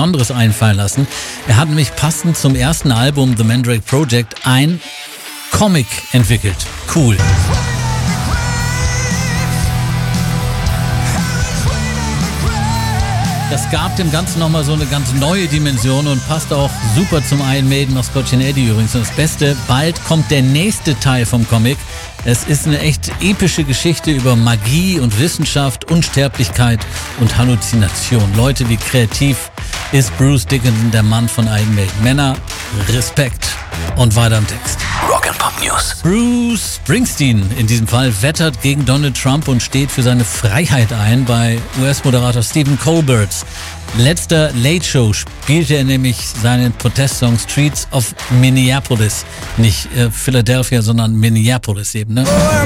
Besonderes einfallen lassen. Er hat nämlich passend zum ersten Album The Mandrake Project ein Comic entwickelt. Cool. Das gab dem Ganzen nochmal so eine ganz neue Dimension und passt auch super zum Iron Maiden Maskottchen Eddie übrigens. Und das Beste, bald kommt der nächste Teil vom Comic. Es ist eine echt epische Geschichte über Magie und Wissenschaft, Unsterblichkeit und Halluzination. Leute, wie kreativ ist Bruce Dickinson, der Mann von Iron Maiden. Männer, Respekt. Und weiter im Text. Rock'n'Pop News. Bruce Springsteen in diesem Fall wettert gegen Donald Trump und steht für seine Freiheit ein bei US-Moderator Stephen Colberts letzter Late Show spielte er nämlich seinen Protestsong Streets of Minneapolis. Nicht Philadelphia, sondern Minneapolis eben, ne?